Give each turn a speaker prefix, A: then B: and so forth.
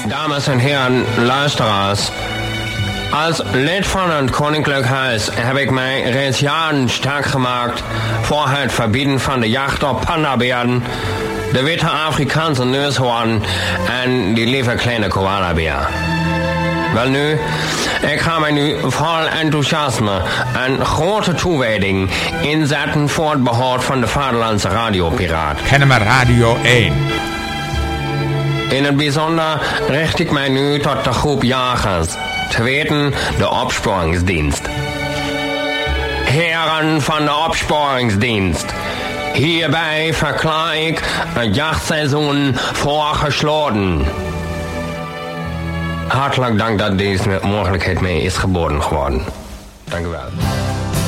A: Dames en heren luisteraars. Als lid van het Koninklijk Huis heb ik mij reeds jaren sterk gemaakt voor het verbieden van de jacht op pandabeeren, de witte Afrikaanse neushoorn en die lieve kleine koalabeer. Wel nu, ik ga mij nu vol enthousiasme en grote toewijding inzetten voor het behoud van de Vaderlandse radiopiraat.
B: Kennemer Radio 1.
A: In het bijzonder richt ik mij nu tot de groep jagers, te weten de opsporingsdienst. Heren van de opsporingsdienst, hierbij verklaar ik het jachtseizoen voor gesloten. Hartelijk dank dat deze mogelijkheid mij is geboden geworden. Dank u wel.